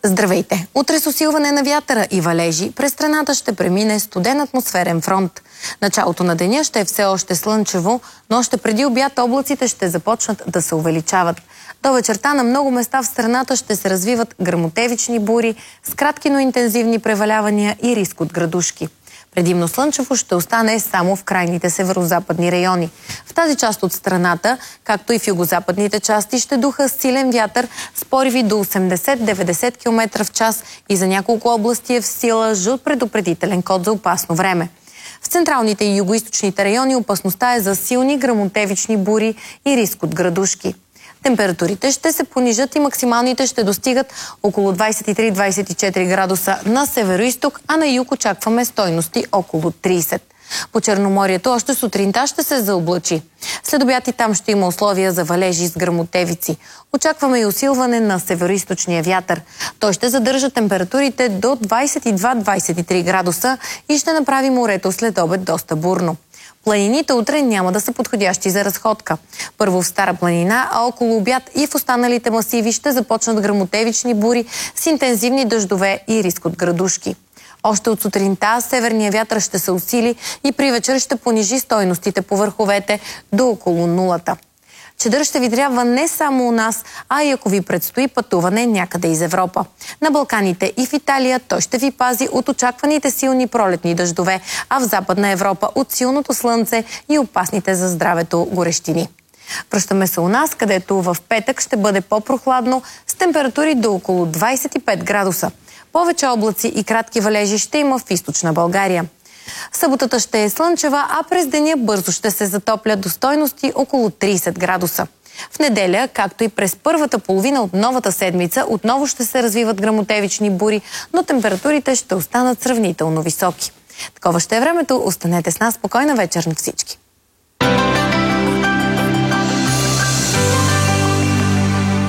Здравейте! Утре с усилване на вятъра и валежи през страната ще премине студен атмосферен фронт. Началото на деня ще е все още слънчево, но още преди обяд облаците ще започнат да се увеличават. До вечерта на много места в страната ще се развиват гръмотевични бури с кратки, но интензивни превалявания и риск от градушки. Предимно слънчево ще остане само в крайните северозападни райони. В тази част от страната, както и в югозападните части, ще духа силен вятър с пориви до 80-90 км в час и за няколко области е в сила жълт предупредителен код за опасно време. В централните и югоизточните райони опасността е за силни гръмотевични бури и риск от градушки. Температурите ще се понижат и максималните ще достигат около 23-24 градуса на североизток, а на юг очакваме стойности около 30. По Черноморието още сутринта ще се заоблачи. След обяд и там ще има условия за валежи с гръмотевици. Очакваме и усилване на североизточния вятър. Той ще задържа температурите до 22-23 градуса и ще направи морето след обед доста бурно. Планините утре няма да са подходящи за разходка. Първо в Стара планина, а около обяд и в останалите масиви ще започнат гръмотевични бури с интензивни дъждове и риск от градушки. Още от сутринта северният вятър ще се усили и при вечер ще понижи стойностите по върховете до около нулата. Чадър ще ви трябва не само у нас, а и ако ви предстои пътуване някъде из Европа. На Балканите и в Италия той ще ви пази от очакваните силни пролетни дъждове, а в Западна Европа от силното слънце и опасните за здравето горещини. Връщаме се у нас, където в петък ще бъде по-прохладно с температури до около 25 градуса. Повече облаци и кратки валежи ще има в източна България. Съботата ще е слънчева, а през деня бързо ще се затопля до стойности около 30 градуса. В неделя, както и през първата половина от новата седмица, отново ще се развиват гръмотевични бури, но температурите ще останат сравнително високи. Такова ще е времето. Останете с нас. Спокойна вечер на всички!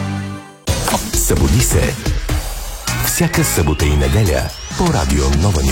Събуди се! Всяка събота и неделя по радио Нова